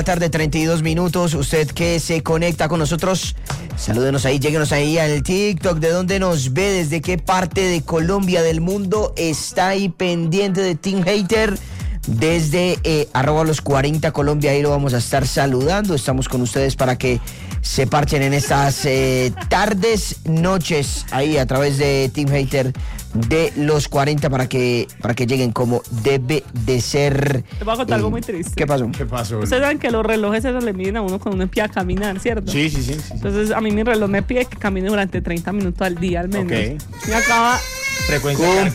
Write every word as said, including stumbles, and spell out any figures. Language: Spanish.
Tarde, treinta y dos minutos. Usted que se conecta con nosotros, salúdenos ahí, lléguenos ahí al TikTok. ¿De dónde nos ve? ¿Desde qué parte de Colombia, del mundo está ahí pendiente de Team Hater? Desde eh, arroba los cuarenta Colombia, ahí lo vamos a estar saludando. Estamos con ustedes para que se parchen en estas eh, tardes, noches, ahí a través de Team Hater de los cuarenta para que para que lleguen como debe de ser. Te voy a contar eh, algo muy triste. ¿Qué pasó? ¿Qué pasó? Ustedes saben que los relojes esos le miden a uno cuando uno empieza a caminar, ¿cierto? Sí, sí, sí. sí. Entonces a mí mi reloj me pide que camine durante treinta minutos al día al menos. Ok. Y acaba... Frecuencia